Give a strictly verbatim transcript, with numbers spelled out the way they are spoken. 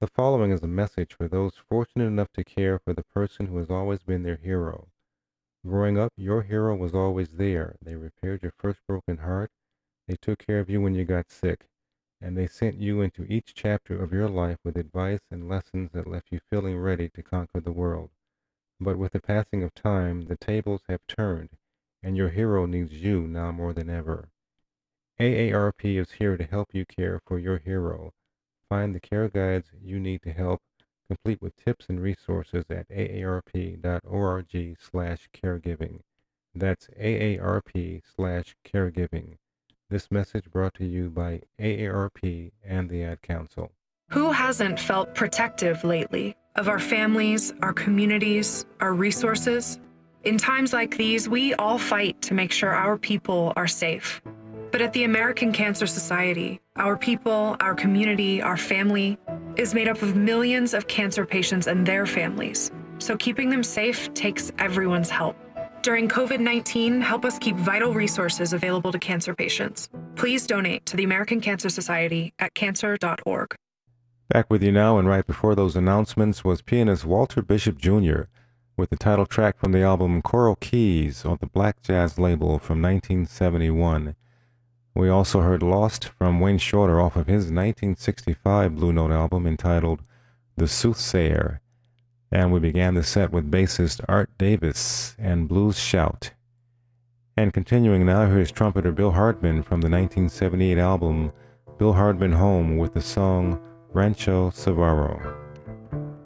The following is a message for those fortunate enough to care for the person who has always been their hero. Growing up, your hero was always there. They repaired your first broken heart. They took care of you when you got sick. And they sent you into each chapter of your life with advice and lessons that left you feeling ready to conquer the world. But with the passing of time, the tables have turned, and your hero needs you now more than ever. A A R P is here to help you care for your hero. Find the care guides you need to help, complete with tips and resources at aarp.org slash caregiving. That's aarp slash caregiving. This message brought to you by A A R P and the Ad Council. Who hasn't felt protective lately of our families, our communities, our resources? In times like these, we all fight to make sure our people are safe. But at the American Cancer Society, our people, our community, our family is made up of millions of cancer patients and their families. So keeping them safe takes everyone's help. During COVID nineteen, help us keep vital resources available to cancer patients. Please donate to the American Cancer Society at cancer dot org. Back with you now, and right before those announcements was pianist Walter Bishop Junior with the title track from the album Coral Keys on the Black Jazz label from nineteen seventy-one. We also heard Lost from Wayne Shorter off of his nineteen sixty-five Blue Note album entitled The Soothsayer. And we began the set with bassist Art Davis and Blues Shout. And continuing now, here's trumpeter Bill Hardman from the nineteen seventy-eight album Bill Hardman Home with the song Rancho Savaro.